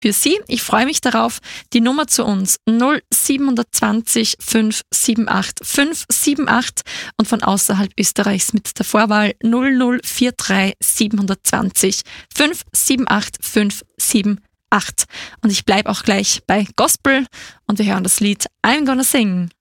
für Sie. Ich freue mich darauf. Die Nummer zu uns 0720 578 578 und von außerhalb Österreichs mit der Vorwahl 0043 720 578 578. Und ich bleibe auch gleich bei Gospel und wir hören das Lied I'm Gonna Sing.